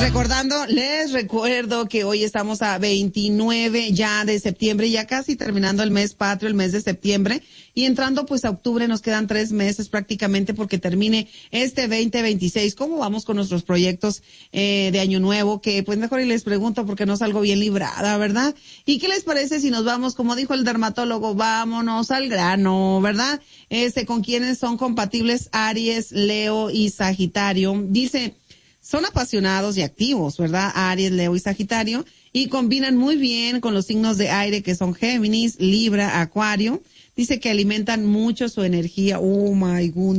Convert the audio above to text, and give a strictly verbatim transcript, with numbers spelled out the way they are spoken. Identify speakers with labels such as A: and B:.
A: recordando, les recuerdo que hoy estamos a veintinueve ya de septiembre, ya casi terminando el mes patrio, el mes de septiembre, y entrando pues a octubre nos quedan tres meses prácticamente porque termine este veinte veintiséis. ¿Cómo vamos con nuestros proyectos eh, de año nuevo? Que pues mejor y les pregunto porque no salgo bien librada, ¿verdad? ¿Y qué les parece si nos vamos, como dijo el dermatólogo, vámonos al grano, ¿verdad? Este, con quienes son compatibles Aries, Leo y Sagitario. Dice, son apasionados y activos, ¿verdad? Aries, Leo y Sagitario, y combinan muy bien con los signos de aire que son Géminis, Libra, Acuario. Dice que alimentan mucho su energía. Oh my goodness.